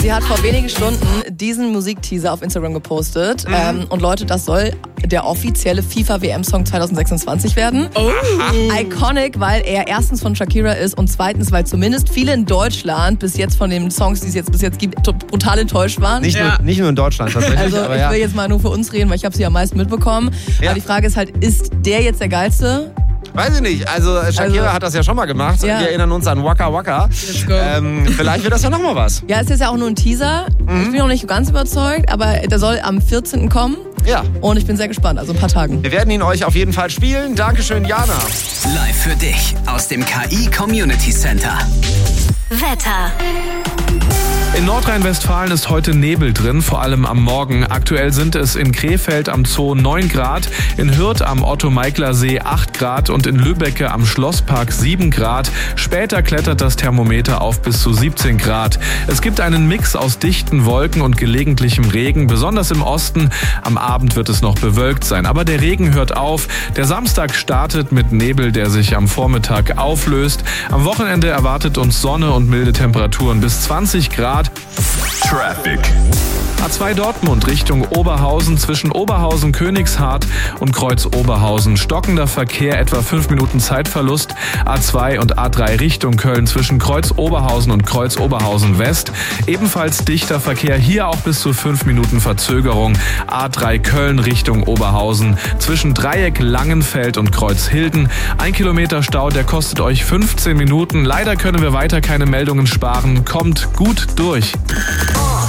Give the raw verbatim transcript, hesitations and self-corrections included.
Sie hat vor wenigen Stunden diesen Musikteaser auf Instagram gepostet. Mhm. Ähm, und Leute, das soll der offizielle FIFA-W M-Song zwanzig sechsundzwanzig werden. Oh. Iconic, weil er erstens von Shakira ist und zweitens, weil zumindest viele in Deutschland bis jetzt von den Songs, die es jetzt bis jetzt gibt, brutal enttäuscht waren. Nicht, ja. nur, nicht nur in Deutschland tatsächlich. Also aber ich ja. will jetzt mal nur für uns reden, weil ich habe sie am meisten mitbekommen. Ja. Aber die Frage ist halt, ist der jetzt der geilste? Weiß ich nicht. Also Shakira Also, hat das ja schon mal gemacht. ja. Wir erinnern uns an Waka Waka. Let's go. Ähm, vielleicht wird das ja nochmal was. Ja, es ist ja auch nur ein Teaser. Mhm. Ich bin noch nicht ganz überzeugt, aber der soll am vierzehnten kommen. Ja. Und ich bin sehr gespannt, also ein paar Tagen. Wir werden ihn euch auf jeden Fall spielen. Dankeschön, Jana. Live für dich aus dem K I Community Center. Wetter. In Nordrhein-Westfalen ist heute Nebel drin, vor allem am Morgen. Aktuell sind es in Krefeld am Zoo neun Grad, in Hürth am Otto-Meikler-See acht Grad und in Lübbecke am Schlosspark sieben Grad. Später klettert das Thermometer auf bis zu siebzehn Grad. Es gibt einen Mix aus dichten Wolken und gelegentlichem Regen, besonders im Osten. Am Abend wird es noch bewölkt sein, aber der Regen hört auf. Der Samstag startet mit Nebel, der sich am Vormittag auflöst. Am Wochenende erwartet uns Sonne und milde Temperaturen bis zwanzig Grad. Traffic. A zwei Dortmund Richtung Oberhausen zwischen Oberhausen, Königshardt und Kreuz Oberhausen. Stockender Verkehr, etwa fünf Minuten Zeitverlust. A zwei und A drei Richtung Köln zwischen Kreuz Oberhausen und Kreuz Oberhausen West. Ebenfalls dichter Verkehr, hier auch bis zu fünf Minuten Verzögerung. A drei Köln Richtung Oberhausen zwischen Dreieck Langenfeld und Kreuz Hilden. Ein Kilometer Stau, der kostet euch fünfzehn Minuten. Leider können wir weiter keine Meldungen sparen. Kommt gut durch.